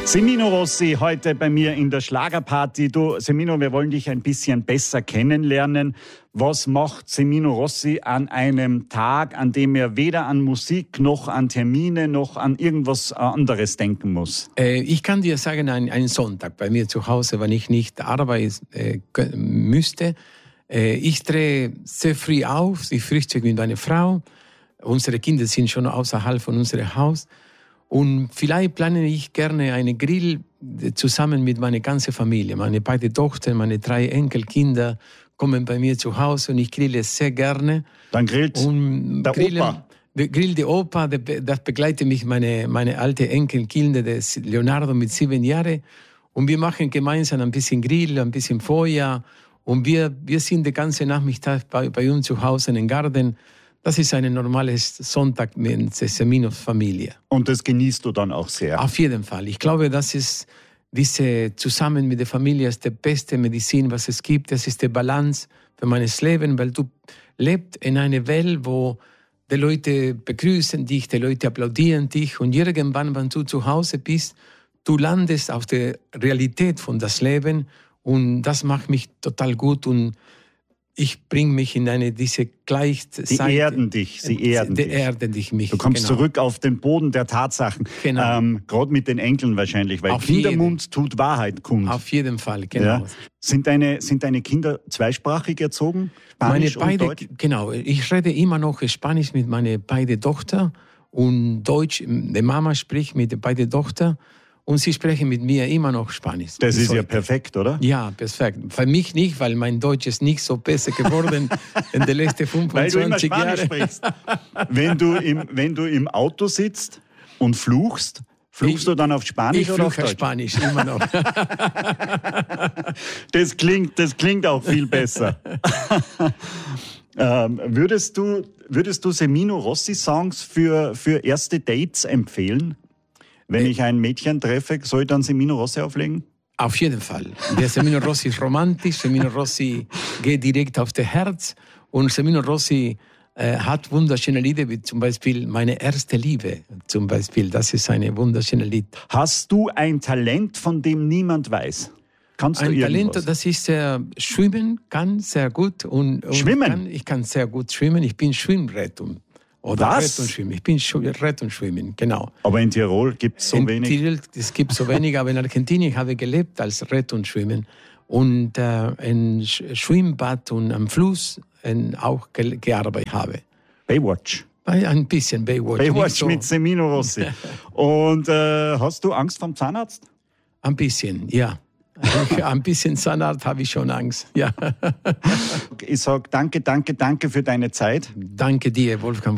Semino Rossi heute bei mir in der Schlagerparty. Du, Semino, wir wollen dich ein bisschen besser kennenlernen. Was macht Semino Rossi an einem Tag, an dem er weder an Musik noch an Termine noch an irgendwas anderes denken muss? Ich kann dir sagen, ein Sonntag bei mir zu Hause, wenn ich nicht arbeiten müsste. Ich drehe sehr früh auf, ich frühstücke mit meiner Frau. Unsere Kinder sind schon außerhalb von unserem Haus. Und vielleicht plane ich gerne einen Grill zusammen mit meiner ganzen Familie. Meine beiden Tochter, meine 3 Enkelkinder kommen bei mir zu Hause und ich grille sehr gerne. Dann grillt der Opa. Grill der Opa, das begleitet mich meine alte Enkelkinder, das Leonardo mit 7 Jahren. Und wir machen gemeinsam ein bisschen Grill, ein bisschen Feuer. Und wir sind den ganzen Nachmittag bei uns zu Hause in den Garten. Das ist ein normales Sonntag mit der Semino-Familie. Und das genießt du dann auch sehr? Auf jeden Fall. Ich glaube, das ist diese zusammen mit der Familie ist die beste Medizin, was es gibt. Das ist die Balance für mein Leben, weil du lebst in einer Welt, wo die Leute begrüßen dich, die Leute applaudieren dich und irgendwann, wenn du zu Hause bist, du landest auf der Realität von das Leben und das macht mich total gut und ich bringe mich in diese Gleichzeit. Sie erden dich. Mich. Du kommst zurück auf den Boden der Tatsachen. Genau. Gerade mit den Enkeln wahrscheinlich, weil auf Kindermund tut Wahrheit kund. Auf jeden Fall, genau. Ja. Sind deine Kinder zweisprachig erzogen? Spanisch und Deutsch? Genau. Ich rede immer noch Spanisch mit meinen beiden Töchtern und Deutsch. Die Mama spricht mit den beiden Töchtern. Und sie sprechen mit mir immer noch Spanisch. Das ist ja perfekt, oder? Ja, perfekt. Für mich nicht, weil mein Deutsch ist nicht so besser geworden in den letzten 25 Jahren. Weil du immer Spanisch sprichst. Wenn du im Auto sitzt und fluchst du dann auf Spanisch oder auf Deutsch? Ich fluche Spanisch, immer noch. Das klingt auch viel besser. Würdest du Semino Rossi Songs für erste Dates empfehlen? Wenn ich ein Mädchen treffe, soll ich dann Semino Rossi auflegen? Auf jeden Fall. Der Semino Rossi ist romantisch, Semino Rossi geht direkt auf das Herz und Semino Rossi hat wunderschöne Lieder, wie zum Beispiel Meine erste Liebe. Zum Beispiel, das ist ein wunderschönes Lied. Hast du ein Talent, von dem niemand weiß? Kannst du irgendwas? Ein Talent, das ist schwimmen, kann sehr gut. Schwimmen? Ich kann sehr gut schwimmen, ich bin Schwimmrettung. Oder was? Rettungsschwimmen. Ich bin Rettungsschwimmen, genau. Aber in Tirol gibt es so wenig? Es gibt so wenig, aber in Argentinien habe ich gelebt als Rettungsschwimmen. Und ein Schwimmbad und am Fluss auch gearbeitet habe. Baywatch? Ein bisschen Baywatch. Baywatch so. Mit Semino Rossi. Und hast du Angst vom Zahnarzt? Ein bisschen, ja. Ein bisschen Zahnarzt habe ich schon Angst, ja. Ich sage danke für deine Zeit. Danke dir, Wolfgang.